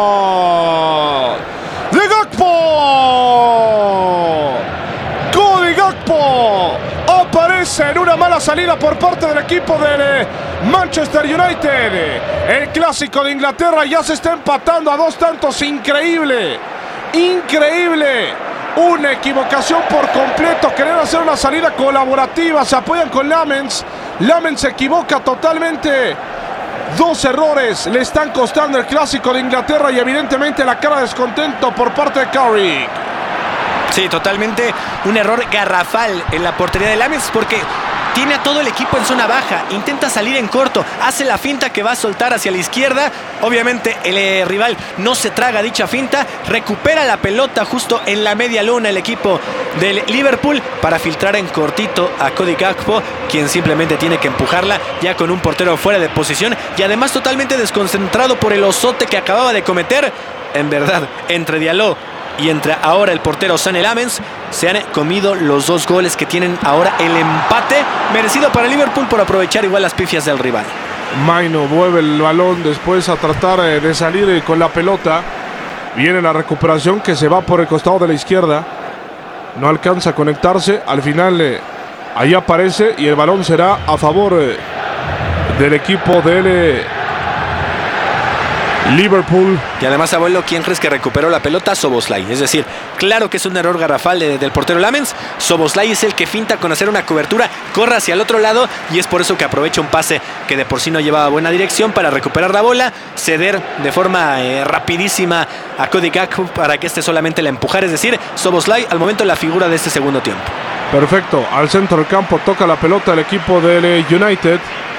de Gakpo. Cody Gakpo aparece en una mala salida por parte del equipo del Manchester United. El clásico de Inglaterra ya se está empatando a 2 tantos. Increíble, increíble. Una equivocación por completo. Querer hacer una salida colaborativa. Se apoyan con Lamens. Lamens se equivoca totalmente. 2 errores le están costando el clásico de Inglaterra y evidentemente la cara de descontento por parte de Carrick. Sí, totalmente un error garrafal en la portería de Lamens porque tiene a todo el equipo en zona baja, intenta salir en corto, hace la finta que va a soltar hacia la izquierda. Obviamente el rival no se traga dicha finta, recupera la pelota justo en la media luna el equipo del Liverpool para filtrar en cortito a Cody Gakpo, quien simplemente tiene que empujarla ya con un portero fuera de posición y además totalmente desconcentrado por el osote que acababa de cometer. En verdad, entre Diallo y entre ahora el portero Sané Lamens se han comido los 2 goles que tienen ahora el empate merecido para Liverpool por aprovechar igual las pifias del rival. Maino mueve el balón después a tratar de salir con la pelota. Viene la recuperación que se va por el costado de la izquierda. No alcanza a conectarse. Al final ahí aparece y el balón será a favor del equipo del Liverpool. Y además, abuelo, ¿quién crees que recuperó la pelota? Szoboszlai. Es decir, claro que es un error garrafal del portero Lamens. Szoboszlai es el que finta con hacer una cobertura, corre hacia el otro lado y es por eso que aprovecha un pase que de por sí no llevaba buena dirección para recuperar la bola, ceder de forma rapidísima a Cody Gakpo para que este solamente la empujara. Es decir, Szoboszlai al momento la figura de este segundo tiempo. Perfecto, al centro del campo toca la pelota el equipo del United.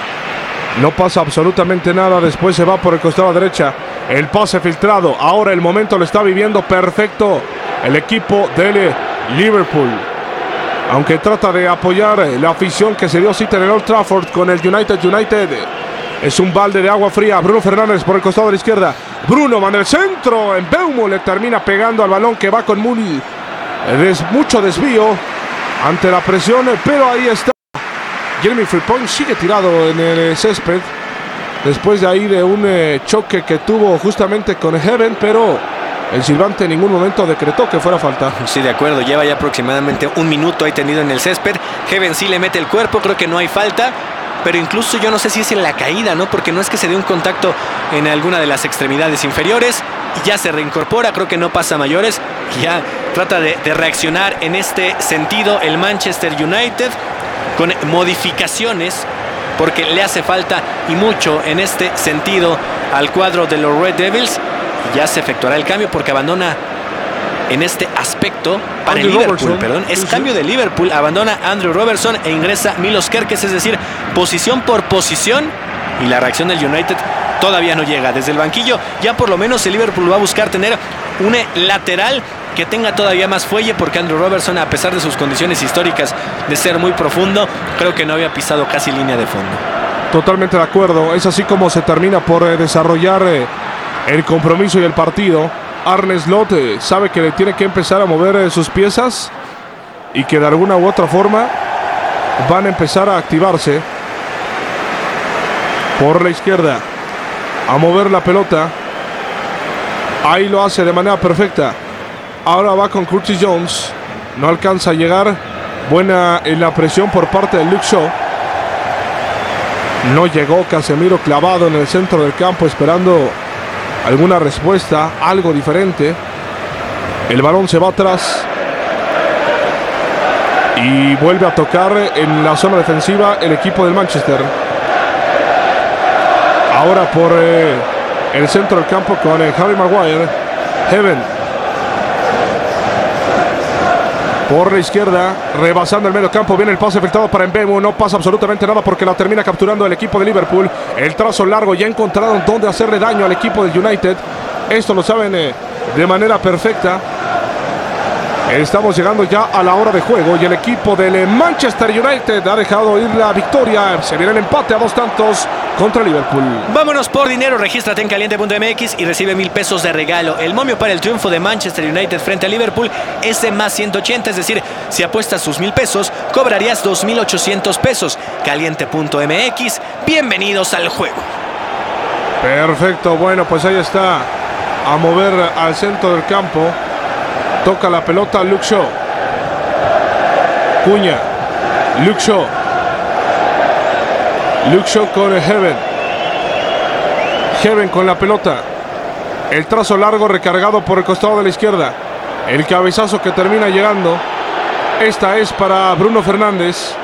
No pasa absolutamente nada, después se va por el costado a la derecha. El pase filtrado, ahora el momento lo está viviendo perfecto el equipo del Liverpool. Aunque trata de apoyar la afición que se dio cita en el Old Trafford con el United. Es un balde de agua fría. Bruno Fernández por el costado de la izquierda. Bruno manda el centro. En Mbeumo le termina pegando al balón que va con Muni. Mucho desvío ante la presión, pero ahí está. Jeremy Frimpong sigue tirado en el césped después de ahí de un choque que tuvo justamente con Heaven, pero el silbante en ningún momento decretó que fuera falta. Sí, de acuerdo, lleva ya aproximadamente 1 minuto ahí tendido en el césped. Heaven sí le mete el cuerpo, creo que no hay falta, pero incluso yo no sé si es en la caída, ¿no? Porque no es que se dé un contacto en alguna de las extremidades inferiores y ya se reincorpora, creo que no pasa a mayores. Ya trata de reaccionar en este sentido el Manchester United con modificaciones porque le hace falta y mucho en este sentido al cuadro de los Red Devils. Ya se efectuará el cambio porque abandona en este aspecto para el Liverpool, perdón, es cambio de Liverpool, abandona Andrew Robertson e ingresa Milos Kerkez, es decir, posición por posición, y la reacción del United todavía no llega. Desde el banquillo ya por lo menos el Liverpool va a buscar tener un lateral que tenga todavía más fuelle, porque Andrew Robertson, a pesar de sus condiciones históricas de ser muy profundo, creo que no había pisado casi línea de fondo. Totalmente de acuerdo, es así como se termina por desarrollar el compromiso y el partido. Arne Slot sabe que le tiene que empezar a mover sus piezas y que de alguna u otra forma van a empezar a activarse. Por la izquierda, a mover la pelota. Ahí lo hace de manera perfecta. Ahora va con Curtis Jones. No alcanza a llegar. Buena en la presión por parte de Luke Shaw. No llegó. Casemiro clavado en el centro del campo esperando alguna respuesta, algo diferente. El balón se va atrás y vuelve a tocar en la zona defensiva el equipo del Manchester. Ahora por el centro del campo con Harry Maguire. Heaven por la izquierda, rebasando el medio campo, viene el pase filtrado para Mbeumo, no pasa absolutamente nada porque la termina capturando el equipo de Liverpool. El trazo largo, ya encontraron dónde hacerle daño al equipo del United. Esto lo saben de manera perfecta. Estamos llegando ya a la hora de juego y el equipo del Manchester United ha dejado ir la victoria. Se viene el empate a 2 tantos contra Liverpool. Vámonos por dinero, regístrate en caliente.mx y recibe 1,000 pesos de regalo. El momio para el triunfo de Manchester United frente a Liverpool es de más 180, es decir, si apuestas sus 1,000 pesos, cobrarías 2,800 pesos. Caliente.mx, bienvenidos al juego. Perfecto, bueno, pues ahí está a mover al centro del campo. Toca la pelota Luke Shaw. Cunha. Luke Shaw. Luke Shaw con Heaven. Heaven con la pelota. El trazo largo recargado por el costado de la izquierda. El cabezazo que termina llegando. Esta es para Bruno Fernández.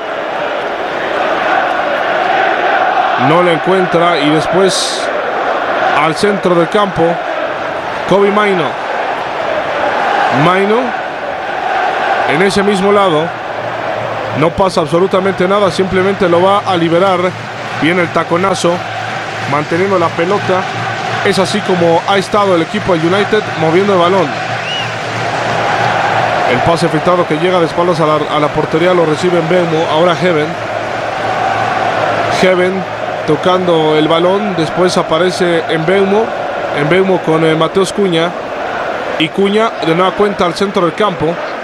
No le encuentra y después al centro del campo. Kobbie Mainoo. Mainoo en ese mismo lado. No pasa absolutamente nada, simplemente lo va a liberar. Viene el taconazo, manteniendo la pelota. Es así como ha estado el equipo de United moviendo el balón. El pase filtrado que llega de espaldas a la portería lo recibe Mbeumo. Ahora Heaven. Heaven tocando el balón. Después aparece Mbeumo. Mbeumo con Mateus Cunha. Y Cunha de nueva cuenta al centro del campo.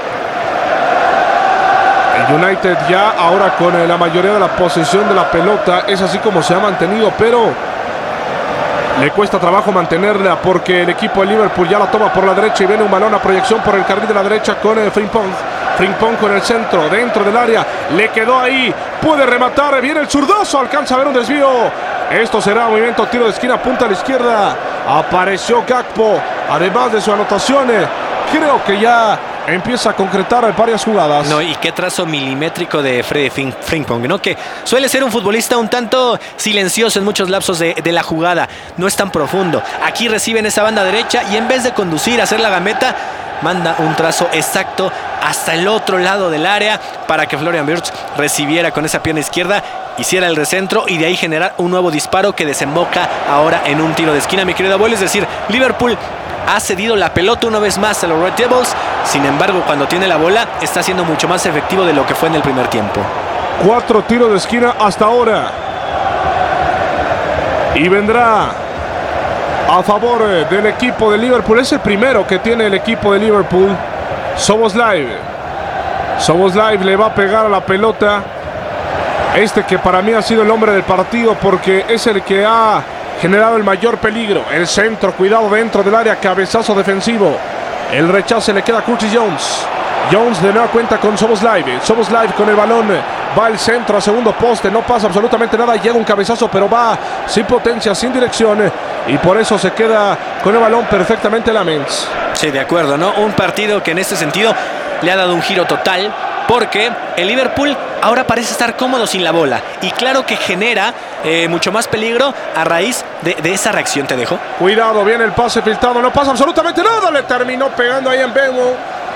El United ya ahora con la mayoría de la posesión de la pelota. Es así como se ha mantenido, pero le cuesta trabajo mantenerla porque el equipo de Liverpool ya la toma por la derecha y viene un balón a proyección por el carril de la derecha con Frimpong. Frimpong con el centro, dentro del área, le quedó ahí, puede rematar, viene el zurdazo, alcanza a ver un desvío. Esto será movimiento, tiro de esquina, punta a la izquierda. Apareció Gakpo, además de su anotación, creo que ya empieza a concretar varias jugadas. No, y qué trazo milimétrico de Freddy Frimpong, ¿no? Que suele ser un futbolista un tanto silencioso en muchos lapsos de la jugada. No es tan profundo. Aquí recibe en esa banda derecha y en vez de conducir, hacer la gambeta, manda un trazo exacto hasta el otro lado del área para que Florian Wirtz recibiera con esa pierna izquierda, hiciera el recentro y de ahí generar un nuevo disparo que desemboca ahora en un tiro de esquina, mi querido abuelo. Es decir, Liverpool ha cedido la pelota una vez más a los Red Devils. Sin embargo, cuando tiene la bola, está siendo mucho más efectivo de lo que fue en el primer tiempo. 4 tiros de esquina hasta ahora. Y vendrá a favor del equipo de Liverpool. Es el primero que tiene el equipo de Liverpool. Szoboszlai. Szoboszlai le va a pegar a la pelota. Que para mí ha sido el hombre del partido porque es el que ha generado el mayor peligro. El centro, cuidado dentro del área, cabezazo defensivo. El rechace le queda a Curtis Jones. Jones de nueva cuenta con Szoboszlai. Szoboszlai con el balón. Va al centro a segundo poste. No pasa absolutamente nada. Llega un cabezazo, pero va sin potencia, sin dirección. Y por eso se queda con el balón perfectamente Lamens. Sí, de acuerdo, ¿no? Un partido que en este sentido le ha dado un giro total. Porque el Liverpool ahora parece estar cómodo sin la bola. Y claro que genera mucho más peligro a raíz de esa reacción. Te dejo. Cuidado, viene el pase filtrado. No pasa absolutamente nada. Le terminó pegando ahí en Mbeumo.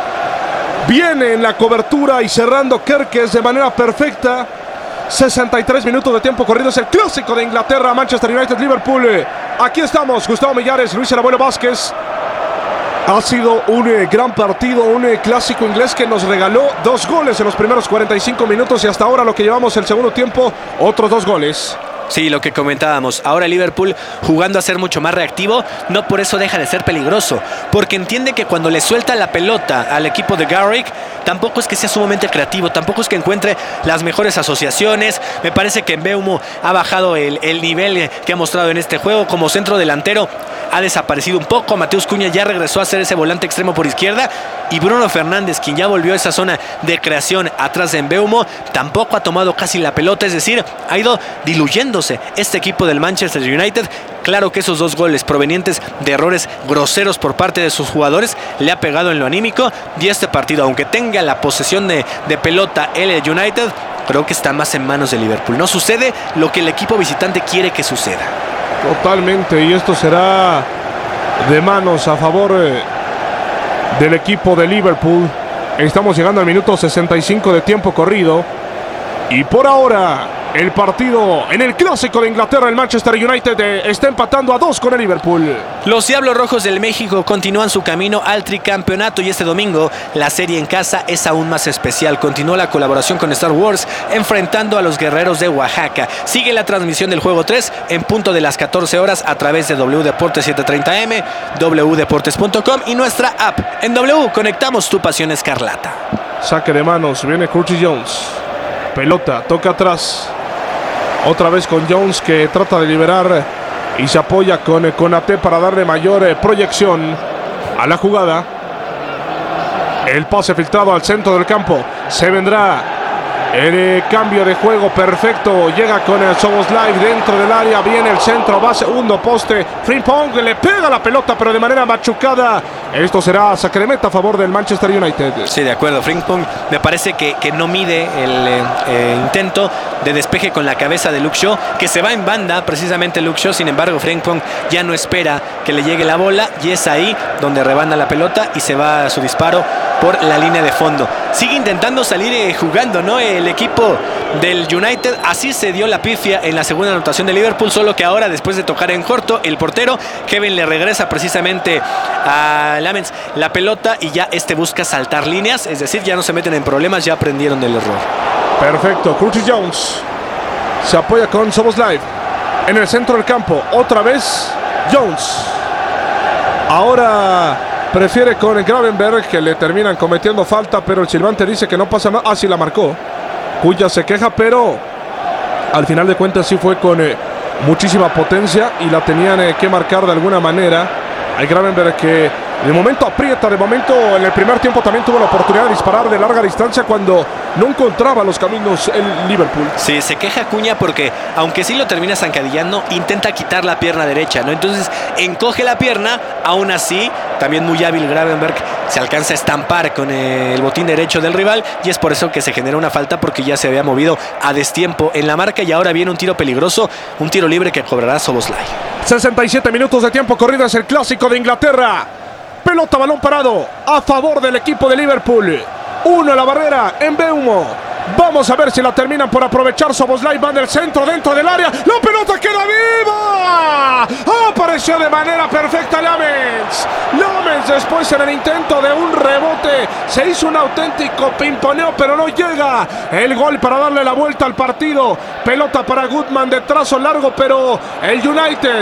Viene en la cobertura y cerrando Kerkez de manera perfecta. 63 minutos de tiempo corrido. Es el clásico de Inglaterra. Manchester United, Liverpool. Aquí estamos. Gustavo Millares, Luis el Abuelo Vázquez. Ha sido un gran partido, un clásico inglés que nos regaló 2 goles en los primeros 45 minutos y hasta ahora lo que llevamos el segundo tiempo, otros 2 goles. Sí, lo que comentábamos. Ahora Liverpool jugando a ser mucho más reactivo, no por eso deja de ser peligroso, porque entiende que cuando le suelta la pelota al equipo de Garrick, tampoco es que sea sumamente creativo, tampoco es que encuentre las mejores asociaciones. Me parece que Mbeumo ha bajado el nivel que ha mostrado en este juego. Como centro delantero ha desaparecido un poco. Mateus Cunha ya regresó a ser ese volante extremo por izquierda. Y Bruno Fernández, quien ya volvió a esa zona de creación atrás de Mbeumo, tampoco ha tomado casi la pelota. Es decir, ha ido diluyéndose este equipo del Manchester United. Claro que esos 2 goles provenientes de errores groseros por parte de sus jugadores le ha pegado en lo anímico. Y este partido, aunque tenga la posesión de pelota el United, creo que está más en manos de Liverpool. No sucede lo que el equipo visitante quiere que suceda. Totalmente, y esto será de manos a favor del equipo de Liverpool. Estamos llegando al minuto 65 de tiempo corrido. Y por ahora, el partido en el clásico de Inglaterra, el Manchester United está empatando a 2 con el Liverpool. Los Diablos Rojos del México continúan su camino al tricampeonato y este domingo la serie en casa es aún más especial. Continúa la colaboración con Star Wars enfrentando a los Guerreros de Oaxaca. Sigue la transmisión del juego 3 en punto de las 14 horas a través de W Deportes 730M, wdeportes.com y nuestra app. En W conectamos tu pasión escarlata. Saque de manos, viene Curtis Jones. Pelota, toca atrás. Otra vez con Jones que trata de liberar y se apoya con Konaté para darle mayor proyección a la jugada. El pase filtrado al centro del campo. Se vendrá el cambio de juego perfecto. Llega con el Szoboszlai dentro del área. Viene el centro, va segundo poste. Frimpong le pega la pelota, pero de manera machucada. Esto será saque de meta a favor del Manchester United. Sí, de acuerdo. Frimpong me parece que no mide el intento de despeje con la cabeza de Luke Shaw, que se va en banda precisamente Luke Shaw. Sin embargo, Frimpong ya no espera que le llegue la bola y es ahí donde rebanda la pelota y se va a su disparo por la línea de fondo. Sigue intentando salir jugando, ¿no? El equipo del United. Así se dio la pifia en la segunda anotación de Liverpool, solo que ahora, después de tocar en corto, el portero Kevin le regresa precisamente a Lamens la pelota y ya busca saltar líneas, es decir, ya no se meten en problemas, ya aprendieron del error. Perfecto. Curtis Jones se apoya con Szoboszlai en el centro del campo. Otra vez Jones. Ahora prefiere con Gravenberch, que le terminan cometiendo falta, pero el silbante dice que no pasa nada. Ah, sí la marcó. Cuya se queja, pero al final de cuentas sí fue con muchísima potencia y la tenían que marcar de alguna manera. Hay Gravenberch que de momento aprieta, de momento en el primer tiempo también tuvo la oportunidad de disparar de larga distancia cuando no encontraba los caminos el Liverpool. Sí, se queja Acuña porque aunque sí lo termina zancadillando, intenta quitar la pierna derecha, ¿no? Entonces encoge la pierna, aún así, también muy hábil Gravenberch se alcanza a estampar con el botín derecho del rival y es por eso que se genera una falta, porque ya se había movido a destiempo en la marca y ahora viene un tiro peligroso, un tiro libre que cobrará Szoboszlai. 67 minutos de tiempo corrido, es el clásico de Inglaterra. Pelota, balón parado a favor del equipo de Liverpool. 1 a la barrera en Mbeumo. Vamos a ver si la terminan por aprovechar. Szoboszlai va en el centro, dentro del área. La pelota queda viva. Apareció de manera perfecta Lamens. Lamens después en el intento de un rebote se hizo un auténtico pimponeo, pero no llega el gol para darle la vuelta al partido. Pelota para Gutman de trazo largo, pero el United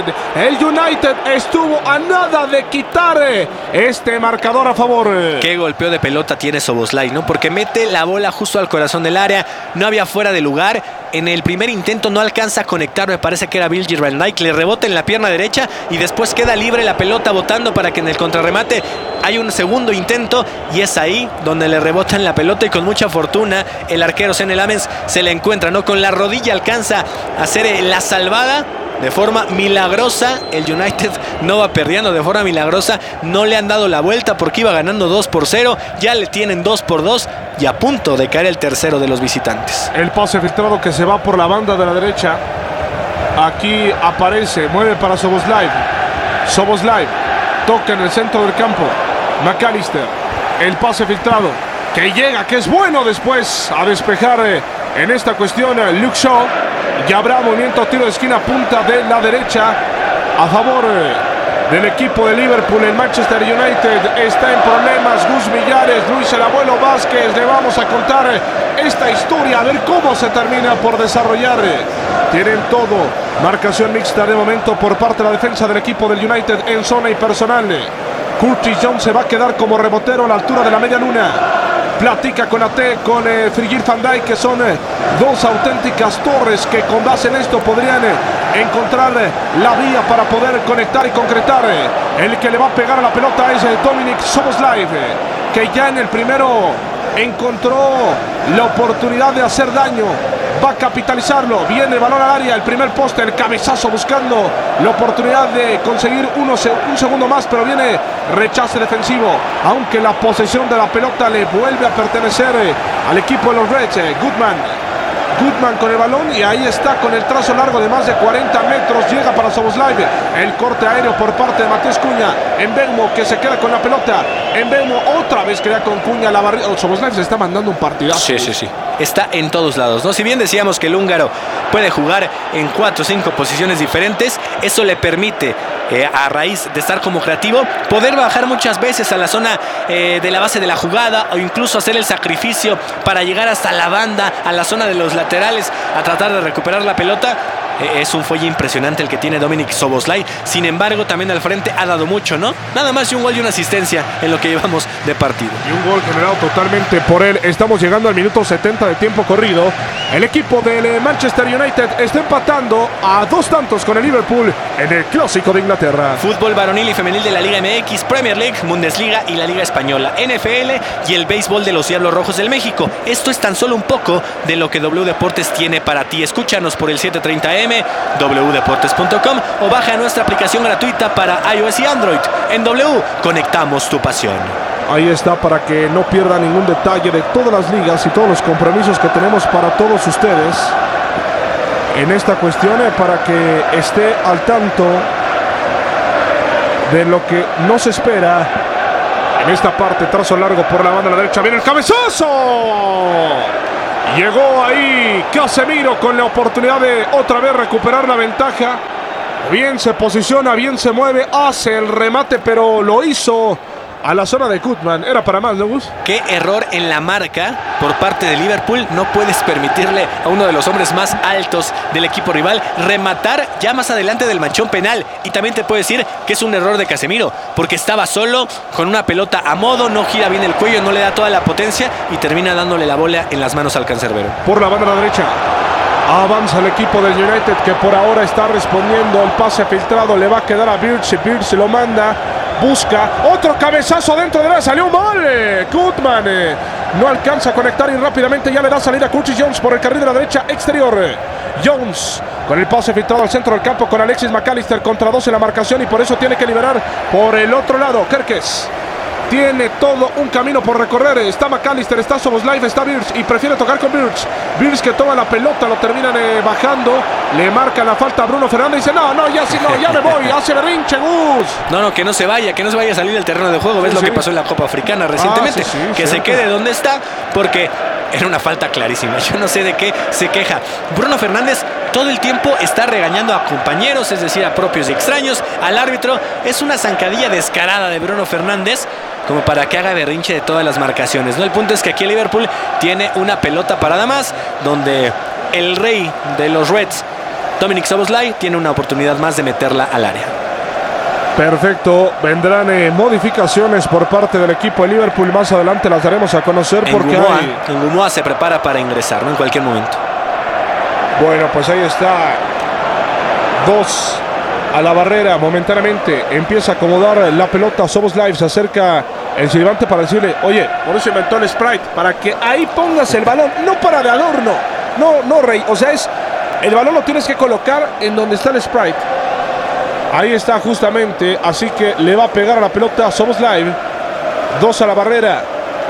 estuvo a nada de quitar este marcador a favor. Qué golpeo de pelota tiene Szoboszlai, ¿no? Porque mete la bola justo al corazón del área, no había fuera de lugar. En el primer intento no alcanza a conectar, me parece que era Virgil van Dijk, le rebota en la pierna derecha y después queda libre la pelota botando para que en el contrarremate hay un segundo intento y es ahí donde le rebotan la pelota y con mucha fortuna el arquero Senne Lammens se la encuentra, ¿no? Con la rodilla alcanza a hacer la salvada. De forma milagrosa, el United no va perdiendo de forma milagrosa. No le han dado la vuelta porque iba ganando 2-0. Ya le tienen 2-2 y a punto de caer el tercero de los visitantes. El pase filtrado que se va por la banda de la derecha. Aquí aparece, mueve para Szoboszlai. Szoboszlai toca en el centro del campo. McAllister. El pase filtrado que llega, que es bueno después a despejar en esta cuestión Luke Shaw. Y habrá movimiento, tiro de esquina, punta de la derecha a favor del equipo de Liverpool. El Manchester United está en problemas. Gus Millares, Luis el Abuelo Vázquez, le vamos a contar esta historia, a ver cómo se termina por desarrollar. Tienen todo. Marcación mixta de momento por parte de la defensa del equipo del United en zona y personal. Curtis Jones se va a quedar como rebotero a la altura de la media luna. Platica con Virgil van Dijk, que son dos auténticas torres que con base en esto podrían encontrar la vía para poder conectar y concretar. El que le va a pegar a la pelota es Dominik Szoboszlai, que ya en el primero encontró la oportunidad de hacer daño. Va a capitalizarlo, viene el balón al área, el primer poste, el cabezazo buscando la oportunidad de conseguir un segundo más, pero viene rechace defensivo, aunque la posesión de la pelota le vuelve a pertenecer al equipo de los Reds. Gutman con el balón y ahí está con el trazo largo de más de 40 metros, llega para Szoboszlai, el corte aéreo por parte de Matheus Cunha. Mbeumo que se queda con la pelota, Mbeumo otra vez queda con Cunha, la barrida. Szoboszlai se está mandando un partidazo. Sí. Está en todos lados, ¿no? Si bien decíamos que el húngaro puede jugar en 4 o 5 posiciones diferentes, eso le permite, a raíz de estar como creativo, poder bajar muchas veces a la zona de la base de la jugada o incluso hacer el sacrificio para llegar hasta la banda, a la zona de los laterales, a tratar de recuperar la pelota. Es un fuelle impresionante el que tiene Dominik Szoboszlai. Sin embargo, también al frente ha dado mucho, ¿no? Nada más y un gol y una asistencia en lo que llevamos de partido. Y un gol generado totalmente por él. Estamos llegando al minuto 70 de tiempo corrido. El equipo del Manchester United está empatando a 2 tantos con el Liverpool en el Clásico de Inglaterra. Fútbol varonil y femenil de la Liga MX, Premier League, Bundesliga y la Liga Española, NFL y el béisbol de los Diablos Rojos del México. Esto es tan solo un poco de lo que W Deportes tiene para ti. Escúchanos por el 730M, wdeportes.com o baja nuestra aplicación gratuita para iOS y Android. En W, conectamos tu pasión. Ahí está, para que no pierda ningún detalle de todas las ligas y todos los compromisos que tenemos para todos ustedes en esta cuestión, para que esté al tanto de lo que nos espera en esta parte. Trazo largo por la banda a la derecha, viene el cabezazo. Llegó ahí Casemiro con la oportunidad de otra vez recuperar la ventaja. Bien se posiciona, bien se mueve, hace el remate, pero lo hizo a la zona de Koopman. Era para más, ¿no, Gus? Qué error en la marca por parte de Liverpool. No puedes permitirle a uno de los hombres más altos del equipo rival rematar ya más adelante del manchón penal. Y también te puedo decir que es un error de Casemiro, porque estaba solo con una pelota a modo, no gira bien el cuello, no le da toda la potencia y termina dándole la bola en las manos al cancerbero. Por la banda a la derecha avanza el equipo del United, que por ahora está respondiendo. El pase filtrado le va a quedar a Birch y Birch lo manda. Busca otro cabezazo dentro de la. Salió un gol. Koopman no alcanza a conectar y rápidamente ya le da salida a Curtis Jones por el carril de la derecha exterior. Jones con el pase filtrado al centro del campo con Alexis McAllister contra 2 en la marcación y por eso tiene que liberar por el otro lado. Kerkez tiene todo un camino por recorrer. Está McAllister, está Szoboszlai, está Birch y prefiere tocar con Birch. Birch que toma la pelota, lo terminan bajando. Le marca la falta a Bruno Fernández y dice: no, ya me voy. Hace berrinche, Gus. No, que no se vaya a salir del terreno de juego. ¿Ves lo que pasó en la Copa Africana recientemente? Que se quede donde está, porque era una falta clarísima. Yo no sé de qué se queja. Bruno Fernández todo el tiempo está regañando a compañeros, es decir, a propios y extraños, al árbitro. Es una zancadilla descarada de Bruno Fernández, como para que haga berrinche de todas las marcaciones, ¿no? El punto es que aquí el Liverpool tiene una pelota parada más, donde el rey de los Reds, Dominik Szoboszlai, tiene una oportunidad más de meterla al área. Perfecto, vendrán modificaciones por parte del equipo de Liverpool. Más adelante las daremos a conocer porque Ngumoa se prepara para ingresar, ¿no? En cualquier momento. Bueno, pues ahí está. 2 a la barrera momentáneamente. Empieza a acomodar la pelota. Szoboszlai, se acerca el silbante para decirle: oye, por eso inventó el Sprite, para que ahí pongas el balón, no para de adorno. No, Rey. O sea, el balón lo tienes que colocar en donde está el Sprite. Ahí está justamente. Así que le va a pegar a la pelota a Szoboszlai. 2 a la barrera.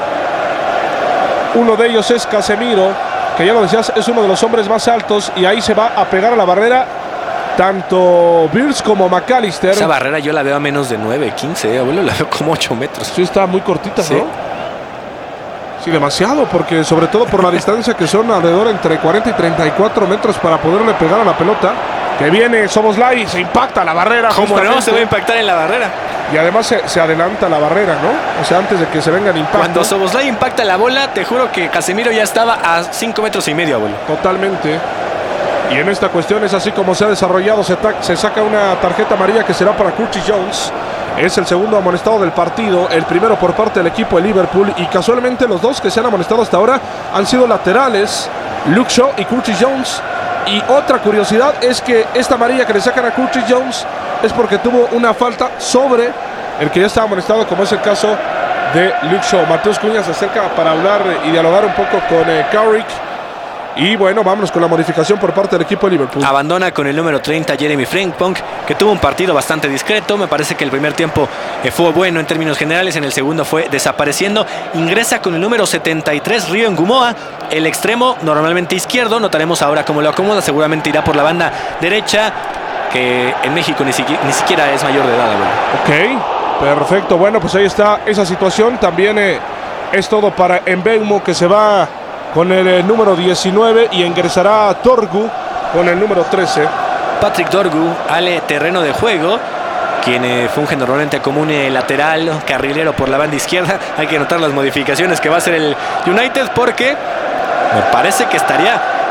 Uno de ellos es Casemiro, que ya lo decías, es uno de los hombres más altos. Y ahí se va a pegar a la barrera tanto Birch como McAllister. Esa barrera yo la veo a menos de 9, 15, abuelo, la veo como 8 metros. Sí, está muy cortita, ¿sí? ¿No? Sí, demasiado, porque sobre todo por la distancia que son alrededor entre 40 y 34 metros para poderle pegar a la pelota. Que viene Szoboszlai y se impacta la barrera. ¿Cómo no? Se va a impactar en la barrera. Y además se adelanta la barrera, ¿no? O sea, antes de que se venga el impacto. Cuando Szoboszlai impacta la bola, te juro que Casemiro ya estaba a 5 metros y medio, abuelo. Totalmente. Y en esta cuestión es así como se ha desarrollado. Se saca una tarjeta amarilla que será para Curtis Jones. Es el segundo amonestado del partido. El primero por parte del equipo de Liverpool. Y casualmente los dos que se han amonestado hasta ahora han sido laterales: Luke Shaw y Curtis Jones. Y otra curiosidad es que esta amarilla que le sacan a Curtis Jones es porque tuvo una falta sobre el que ya estaba amonestado, como es el caso de Luke Shaw. Mateus Cunha se acerca para hablar y dialogar un poco con Carrick. Y bueno, vámonos con la modificación por parte del equipo de Liverpool. Abandona con el número 30 Jeremy Frimpong, que tuvo un partido bastante discreto. Me parece que el primer tiempo fue bueno en términos generales, en el segundo fue desapareciendo. Ingresa con el número 73 Rio Ngumoa, el extremo normalmente izquierdo. Notaremos ahora cómo lo acomoda, seguramente irá por la banda derecha, que en México ni siquiera es mayor de edad. Bueno. Ok, perfecto. Bueno, pues ahí está esa situación. También es todo para Mbeumo, que se va con el número 19 y ingresará Dorgu con el número 13. Patrick Dorgu al terreno de juego, quien funge normalmente como un lateral carrilero por la banda izquierda. Hay que notar las modificaciones que va a hacer el United, porque me parece que estaría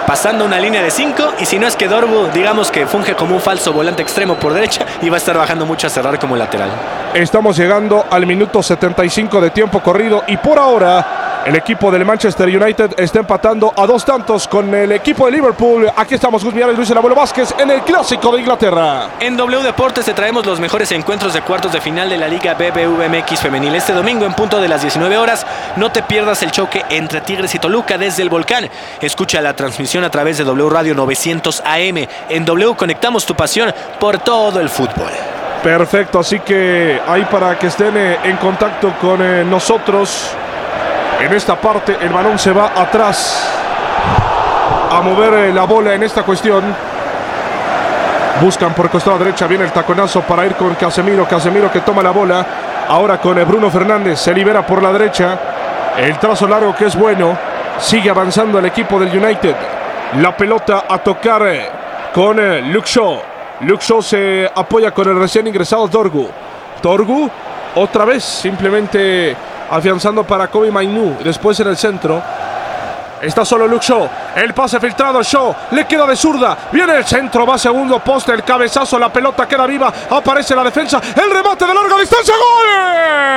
pasando una línea de 5, y si no es que Dorgu, digamos que funge como un falso volante extremo por derecha y va a estar bajando mucho a cerrar como lateral. Estamos llegando al minuto 75 de tiempo corrido y por ahora el equipo del Manchester United está empatando a 2 tantos con el equipo de Liverpool. Aquí estamos Gus Mijares, Luis El Abuelo Vázquez en el Clásico de Inglaterra. En W Deportes te traemos los mejores encuentros de cuartos de final de la Liga BBVA Femenil. Este domingo en punto de las 19 horas, no te pierdas el choque entre Tigres y Toluca desde el Volcán. Escucha la transmisión a través de W Radio 900 AM. En W conectamos tu pasión por todo el fútbol. Perfecto, así que ahí para que estén en contacto con nosotros. En esta parte el balón se va atrás a mover la bola en esta cuestión. Buscan por el costado derecha, viene el taconazo para ir con Casemiro. Casemiro que toma la bola. Ahora con Bruno Fernández, se libera por la derecha. El trazo largo que es bueno. Sigue avanzando el equipo del United. La pelota a tocar con Luke Shaw. Luke Shaw se apoya con el recién ingresado Dorgu. Dorgu otra vez simplemente afianzando para Kobbie Mainoo. Después en el centro está solo Luke Shaw. El pase filtrado, Shaw le queda de zurda. Viene el centro, va segundo poste. El cabezazo, la pelota queda viva. Aparece la defensa. El remate de larga distancia. ¡Gol!